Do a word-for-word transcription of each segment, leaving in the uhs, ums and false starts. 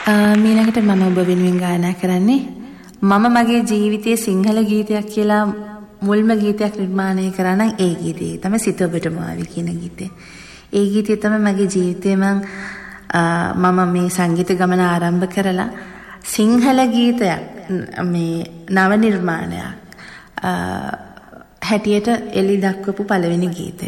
මීළඟට මම ඔබ වෙනුවෙන් ගායනා කරන්නේ මම මගේ ජීවිතයේ සිංහල ගීතයක් කියලා මුල්ම ගීතයක් නිර්මාණය කරා නම් ඒ ගීතය තමයි සිත ඔබටම ආවේ කියන ගීතය. ඒ ගීතය තමයි මගේ ජීවිතේ මම මම මේ සංගීත ගමන ආරම්භ කරලා සිංහල ගීතයක් මේ නව නිර්මාණයක් හැටියට එළි දක්වපු පළවෙනි ගීතය.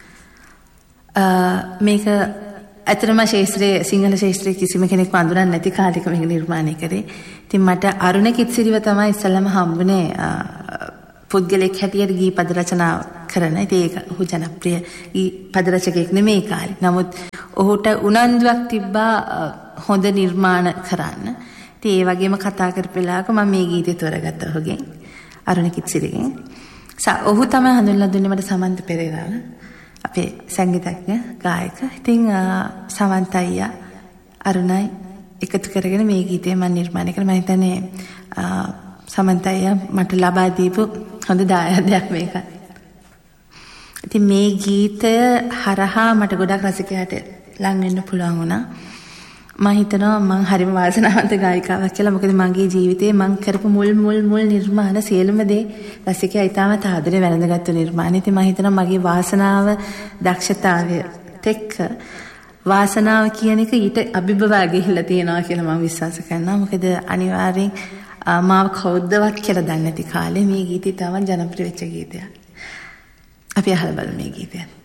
මේක ඇත්තටම ශාස්ත්‍රීය සිංහල ශාස්ත්‍රීය කිසිම කෙනෙක් වඳුරන්නේ නැති කාලයක මේක නිර්මාණය කරේ. ඉතින් මට අරුණ කිත්සිරිව තමයි ඉස්සෙල්ලාම හම්බුනේ පුද්ගලෙක් හැටියට ගී පද රචනා කරන. ඉතින් ඒක ඔහු ජනප්‍රිය ගී පද රචකයෙක් නෙමෙයි කාලේ. නමුත් ඔහුට උනන්දුවක් තිබ්බා හොඳ නිර්මාණ කරන්න. ඉතින් ඒ වගේම කතා කරපු වෙලාවක මම මේ ගීතය තෝරගත්තා ඔහුගෙන්. අරුණ කිත්සිරිගෙන්. සා ඔහු තමයි හඳුන්වලා දුන්නේ මට සමන්ත පෙරේරාව. අපේ සංගීතඥ ගායක. ඉතින් සමන්ත අයියා අරුණයි එකතු කරගෙන මේ ගීතය මම නිර්මාණය කරා. මම හිතන්නේ සමන්ත අයියා මට ලබා දීපු හොඳ දායාදයක් මේක. ඉතින් මේ ගීතය හරහා මට ගොඩක් රසිකයාට ලං වෙන්න පුළුවන් වුණා. මම හිතනවා මම හරිම වාසනාවන්ත ගායිකාවක් කියලා. මොකද මගේ ජීවිතේ මම කරපු මුල් මුල් මුල් නිර්මාණ සියලුම දේ රසිකයා ඉතාමත් ආදරේ වැළඳගත්තු නිර්මාණ. ඉතින් මම හිතනවා මගේ වාසනාව දක්ෂතාවය එක්ක වාසනාව කියන එක ඊට අභිබවා ගිහිල්ලා තියෙනවා කියලා මම විශ්වාස කරනවා. මොකද අනිවාර්යෙන් මාව කවුදවත් කියලා දන්නේ නැති කාලේ මේ ගීතය තාම ජනප්‍රිය වෙච්ච ගීතයක්. අපි අහලා බලමු මේ ගීතය.